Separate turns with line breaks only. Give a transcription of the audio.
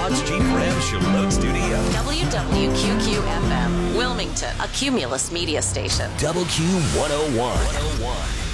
Fox G4M Charlotte Studio.
WWQQ-FM, Wilmington, a Cumulus media station.
Double Q 101.